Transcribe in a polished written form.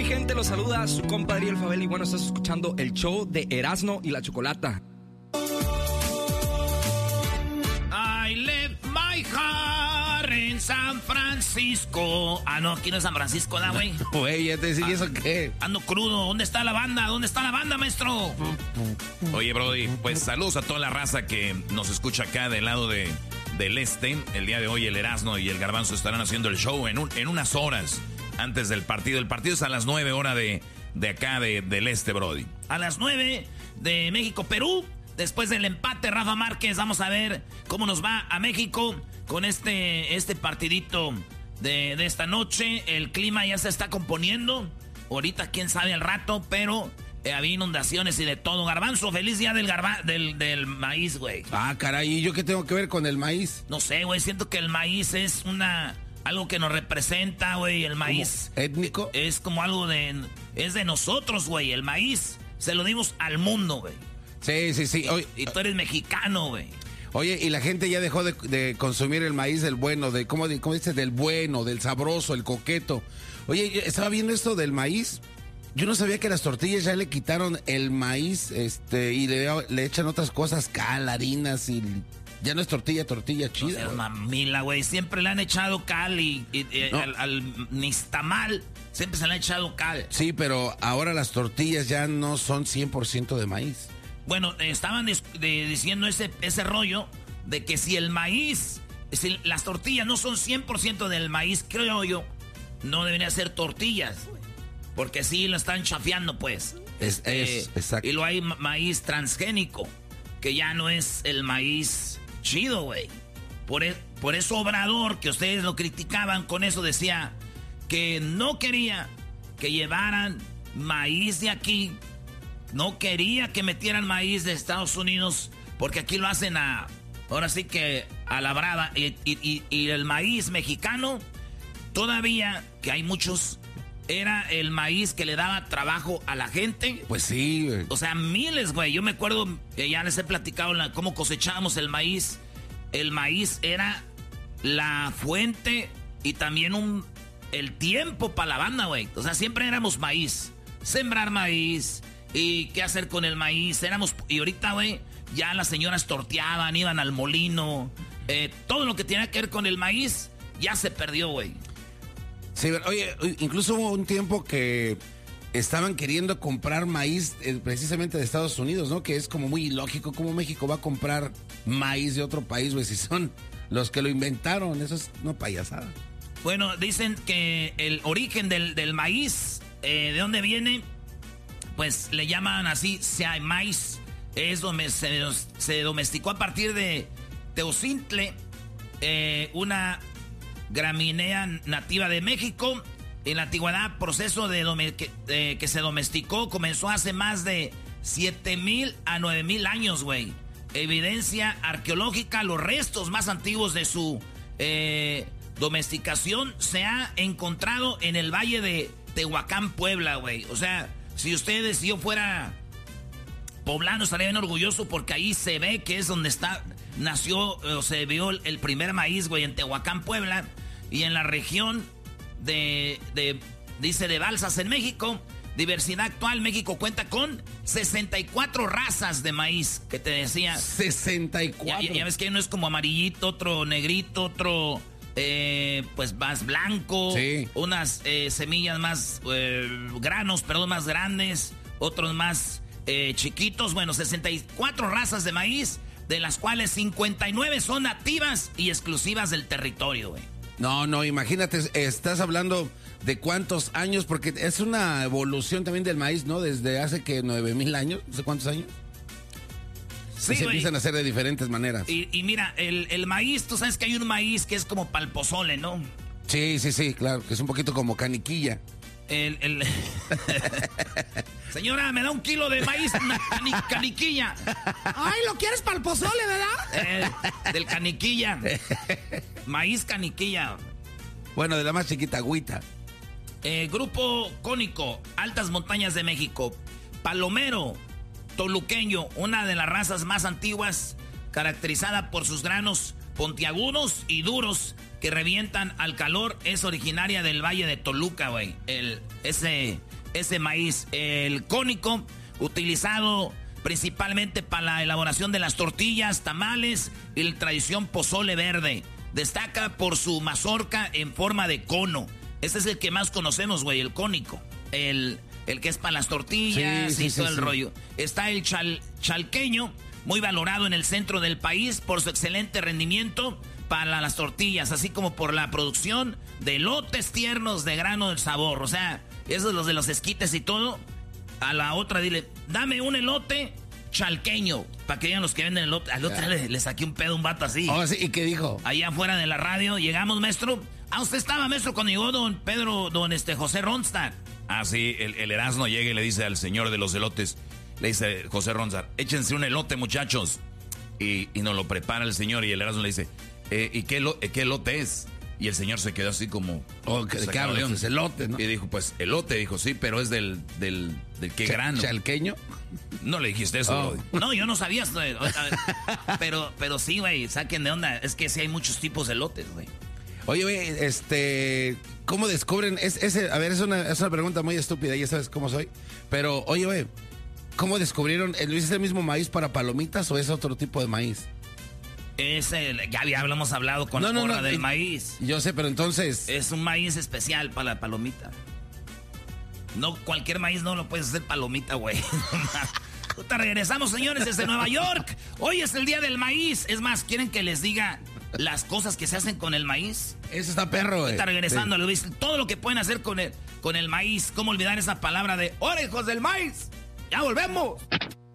gente? Los saluda su compadre El Fabel y bueno, estás escuchando el show de Erasmo y la Chocolata. I left my heart in San Francisco. Ah, no, aquí no es San Francisco, ¿da, güey? Güey, ya te decía, ¿y eso qué? Ando crudo. ¿Dónde está la banda? ¿Dónde está la banda, maestro? Oye, Brody, pues saludos a toda la raza que nos escucha acá del lado del este. El día de hoy el Erasmo y el Garbanzo estarán haciendo el show en unas horas antes del partido. El partido es a las 9 horas de acá del este, Brody. A las 9 de México-Perú. Después del empate, Rafa Márquez, vamos a ver cómo nos va a México con este partidito de esta noche. El clima ya se está componiendo. Ahorita, quién sabe al rato, pero había inundaciones y de todo. Garbanzo, feliz día del maíz, güey. Ah, caray, ¿y yo qué tengo que ver con el maíz? No sé, güey, siento que el maíz es algo que nos representa, güey. El maíz. ¿Étnico? Es como algo es de nosotros, güey. El maíz se lo dimos al mundo, güey. Sí. Oye, y tú eres mexicano, güey. Oye, y la gente ya dejó de consumir el maíz del bueno, ¿cómo dices? Del bueno, del sabroso, el coqueto. Oye, yo estaba viendo esto del maíz. Yo no sabía que las tortillas ya le quitaron el maíz, y le echan otras cosas, cal, harinas, y ya no es tortilla chida. No, mamila, güey. Siempre le han echado cal y no. al nistamal siempre se le ha echado cal. Sí, pero ahora las tortillas ya no son 100% de maíz. Bueno, estaban diciendo ese rollo de que si las tortillas no son 100% del maíz, creo yo, no deberían ser tortillas, porque sí lo están chafeando, pues. Exacto. Y luego hay maíz transgénico, que ya no es el maíz chido, güey. Por eso Obrador, que ustedes lo criticaban con eso, decía que no quería que llevaran maíz de aquí. No quería que metieran maíz de Estados Unidos, porque aquí lo hacen ahora sí que a la brava. Y el maíz mexicano, todavía, que hay muchos, era el maíz que le daba trabajo a la gente. Pues sí, güey. O sea, miles, güey. Yo me acuerdo, ya les he platicado cómo cosechábamos el maíz. El maíz era la fuente y también el tiempo para la banda, güey. O sea, siempre éramos maíz. Sembrar maíz. ¿Y qué hacer con el maíz? Y ahorita, güey, ya las señoras torteaban, iban al molino. Todo lo que tenía que ver con el maíz ya se perdió, güey. Sí, oye, incluso hubo un tiempo que estaban queriendo comprar maíz precisamente de Estados Unidos, ¿no? Que es como muy ilógico. ¿Cómo México va a comprar maíz de otro país, güey? Si son los que lo inventaron. Eso es una payasada. Bueno, dicen que el origen del maíz, ¿de dónde viene? Pues le llaman así, maíz. Se domesticó a partir de teocintle, una gramínea nativa de México. En la antigüedad, proceso que se domesticó comenzó hace más de 7,000 a 9,000 años, güey. Evidencia arqueológica, los restos más antiguos de su domesticación se ha encontrado en el valle de Tehuacán, Puebla, güey. O sea, si yo fuera poblano, estaría bien orgulloso porque ahí se ve que es donde nació o se vio el primer maíz, güey, en Tehuacán, Puebla. Y en la región de Balsas, en México. Diversidad actual, México cuenta con 64 razas de maíz, que te decía. 64. Ya ves que uno es como amarillito, otro negrito, otro pues más blanco. Sí. Unas semillas más, granos, perdón, más grandes, otros más chiquitos. Bueno, 64 razas de maíz, de las cuales 59 son nativas y exclusivas del territorio, güey. No, imagínate, estás hablando de cuántos años, porque es una evolución también del maíz, ¿no? Desde hace que 9,000 años, no sé cuántos años. Sí, se empiezan a hacer de diferentes maneras. Y mira, el maíz, tú sabes que hay un maíz que es como pal pozole, ¿no? Sí, claro, que es un poquito como caniquilla. Señora, me da 1 kilo de maíz, una caniquilla. Ay, ¿lo quieres para el pozole, verdad? Del caniquilla. Maíz caniquilla. Bueno, de la más chiquita, agüita. Grupo Cónico, Altas Montañas de México. Palomero, toluqueño, una de las razas más antiguas, caracterizada por sus granos puntiagudos y duros que revientan al calor, es originaria del Valle de Toluca, güey. Ese ese maíz, el cónico, utilizado principalmente para la elaboración de las tortillas, tamales y la tradición pozole verde. Destaca por su mazorca en forma de cono. Ese es el que más conocemos, güey, el cónico. El que es para las tortillas y todo el rollo. Está el chalqueño, muy valorado en el centro del país por su excelente rendimiento para las tortillas, así como por la producción de elotes tiernos de grano del sabor. O sea, esos los de los esquites y todo. A la otra dile, dame un elote chalqueño, para que digan los que venden elote. Al otro le saqué un pedo a un vato así. Oh, sí, ¿y qué dijo? Allá afuera de la radio, llegamos, maestro. Usted estaba, maestro, cuando llegó don José Ronstadt. Ah, sí, el Erasmo llega y le dice al señor de los elotes, le dice José Ronstadt, échense un elote, muchachos. Y nos lo prepara el señor y el Erasmo le dice, ¿y qué elote es? Y el señor se quedó así como... ¿De qué hablas? Es elote, ¿no? Y dijo, pues, elote. Dijo, sí, pero es del qué grano. ¿Chalqueño? No le dijiste eso. No, yo no sabía. Pero sí, güey, saquen de onda. Es que sí hay muchos tipos de elotes, güey. Oye, güey, ¿cómo descubren? A ver, es una pregunta muy estúpida, ya sabes cómo soy. Pero, oye, güey, ¿cómo descubrieron? ¿Es el mismo maíz para palomitas o es otro tipo de maíz? Ya habíamos hablado con la morra del maíz. Yo sé, pero entonces... Es un maíz especial para la palomita. No, cualquier maíz no lo puedes hacer palomita, güey. Te regresamos, señores, desde Nueva York. Hoy es el día del maíz. Es más, ¿quieren que les diga las cosas que se hacen con el maíz? Eso está perro, güey. Está regresando, sí. Les dice todo lo que pueden hacer con el maíz. ¿Cómo olvidar esa palabra de orejos del maíz? ¡Ya volvemos!